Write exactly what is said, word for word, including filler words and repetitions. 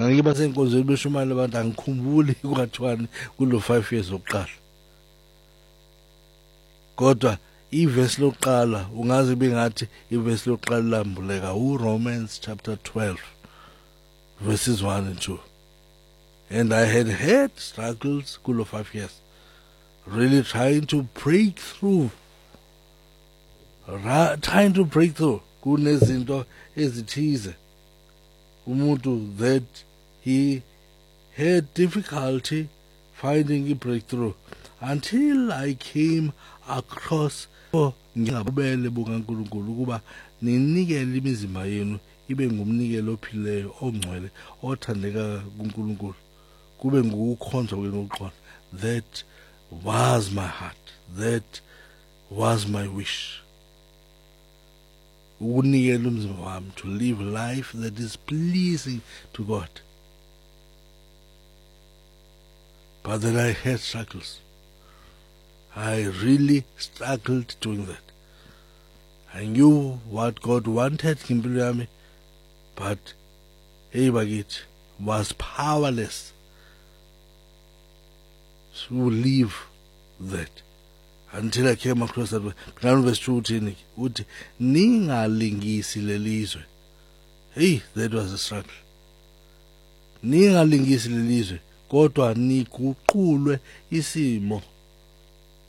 Ngiba senkonzweni beshumayela abantu angikhumbuli kwathiwani kulo five years oqala. Kodwa iverse lokuqala ungaze bengathi iverse lokuqala lambuleka uRomans chapter twelve verses one and two. And I had had struggles kulo five years, really trying to break through, ra trying to break through kunezinto ezithize. Umuntu that he had difficulty finding a breakthrough until I came across ngingabubele bukaNkulunkulu ukuba ninikele imizimba yenu ibe ngumnikelo ophileyo ongcwele othandeka kuNkulunkulu kube ngukukhonza kwenu ukuqonda. That was my heart, that was my wish, ukunikela umzimba wami, to live life that is pleasing to God. But then I had struggles. I really struggled doing that. I knew what God wanted ngempilo yami, but hey bakithi, was powerless to live that until I came across that way. Now verse two uthini? Uthi ningalingisi lelizwe. Hey, that was a struggle. Ningalingisi lelizwe kodwa niguqulwe isimo